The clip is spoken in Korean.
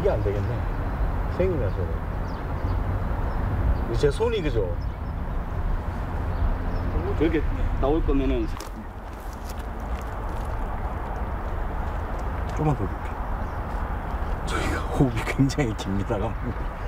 이게 안 되겠네. 생이 나서. 제 손이 그죠? 그렇게 나올 거면은 조금만 더 볼게. 저희가 호흡이 굉장히 깁니다. 감독님.